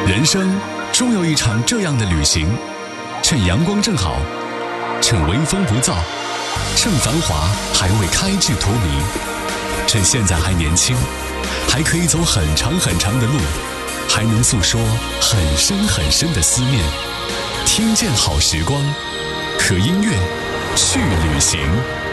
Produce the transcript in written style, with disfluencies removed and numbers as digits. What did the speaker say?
人生终有一场这样的旅行，趁阳光正好，趁微风不燥，趁繁华还未开至荼蘼，趁现在还年轻，还可以走很长很长的路，还能诉说很深很深的思念。听见好时光，和音乐去旅行。